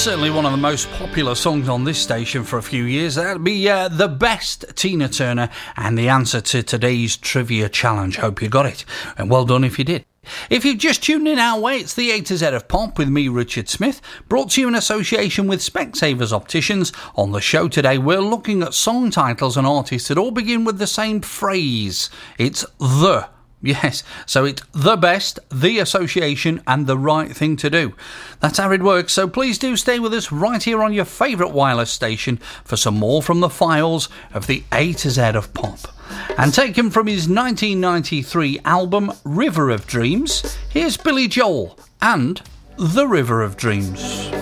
certainly one of the most popular songs on this station for a few years. That'd be The Best, Tina Turner, and the answer to today's trivia challenge. Hope you got it, and well done if you did. If you've just tuned in our way, it's the A to Z of Pop with me, Richard Smith, brought to you in association with Specsavers Opticians. On the show today, we're looking at song titles and artists that all begin with the same phrase. It's the. Yes, so it's the best, the association, and the right thing to do. That's how it works, so please do stay with us right here on your favourite wireless station for some more from the files of the A to Z of Pop. And taken from his 1993 album River of Dreams, here's Billy Joel and The River of Dreams.